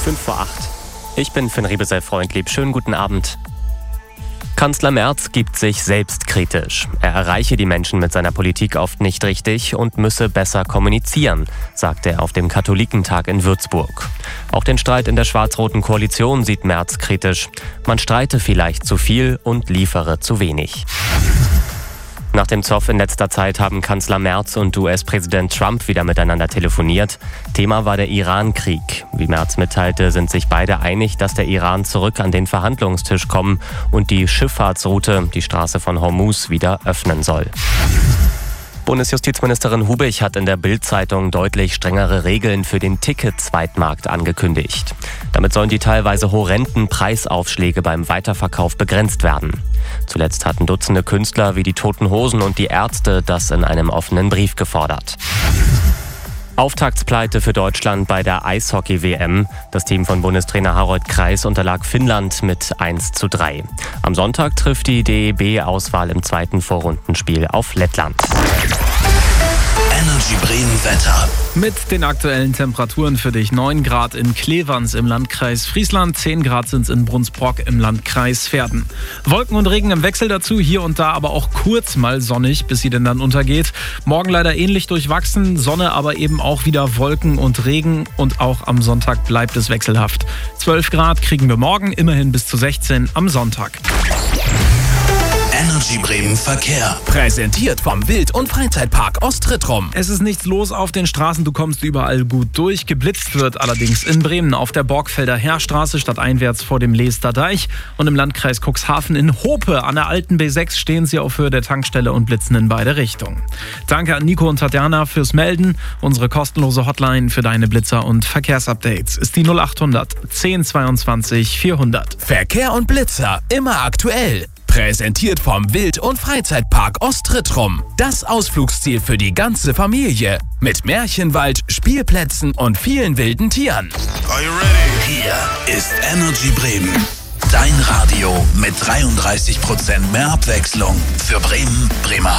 5:08. Ich bin Finn Riebesell-Freundlieb. Schönen guten Abend. Kanzler Merz gibt sich selbstkritisch. Er erreiche die Menschen mit seiner Politik oft nicht richtig und müsse besser kommunizieren, sagte er auf dem Katholikentag in Würzburg. Auch den Streit in der schwarz-roten Koalition sieht Merz kritisch. Man streite vielleicht zu viel und liefere zu wenig. Nach dem Zoff in letzter Zeit haben Kanzler Merz und US-Präsident Trump wieder miteinander telefoniert. Thema war der Iran-Krieg. Wie Merz mitteilte, sind sich beide einig, dass der Iran zurück an den Verhandlungstisch kommen und die Schifffahrtsroute, die Straße von Hormuz, wieder öffnen soll. Bundesjustizministerin Hubich hat in der Bild-Zeitung deutlich strengere Regeln für den Ticket-Zweitmarkt angekündigt. Damit sollen die teilweise horrenden Preisaufschläge beim Weiterverkauf begrenzt werden. Zuletzt hatten Dutzende Künstler wie die Toten Hosen und die Ärzte das in einem offenen Brief gefordert. Auftaktspleite für Deutschland bei der Eishockey-WM. Das Team von Bundestrainer Harald Kreis unterlag Finnland mit 1:3. Am Sonntag trifft die DEB-Auswahl im zweiten Vorrundenspiel auf Lettland. Energy Bremen Wetter. Mit den aktuellen Temperaturen für dich: 9 Grad in Klevans im Landkreis Friesland, 10 Grad sind es in Brunsbrock im Landkreis Verden. Wolken und Regen im Wechsel dazu, hier und da aber auch kurz mal sonnig, bis sie denn dann untergeht. Morgen leider ähnlich durchwachsen, Sonne, aber eben auch wieder Wolken und Regen, und auch am Sonntag bleibt es wechselhaft. 12 Grad kriegen wir morgen, immerhin bis zu 16 am Sonntag. Energy Bremen Verkehr. Präsentiert vom Wild- und Freizeitpark Ostrittrum. Es ist nichts los auf den Straßen, du kommst überall gut durch. Geblitzt wird allerdings in Bremen auf der Borgfelder Heerstraße stadteinwärts vor dem Leester Deich, und im Landkreis Cuxhaven in Hope an der alten B6 stehen sie auf Höhe der Tankstelle und blitzen in beide Richtungen. Danke an Nico und Tatjana fürs Melden. Unsere kostenlose Hotline für deine Blitzer und Verkehrsupdates ist die 0800 10 22 400. Verkehr und Blitzer, immer aktuell. Präsentiert vom Wild- und Freizeitpark Ostrittrum. Das Ausflugsziel für die ganze Familie. Mit Märchenwald, Spielplätzen und vielen wilden Tieren. Are you ready? Hier ist Energy Bremen. Dein Radio mit 33% mehr Abwechslung für Bremen, Bremerhaven